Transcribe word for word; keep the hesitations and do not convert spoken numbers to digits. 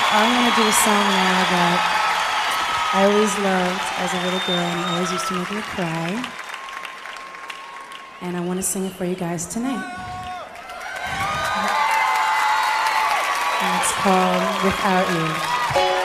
I'm gonna do a song now that I always loved as a little girl and it always used to make me cry. And I want to sing it for you guys tonight. And it's called Without You.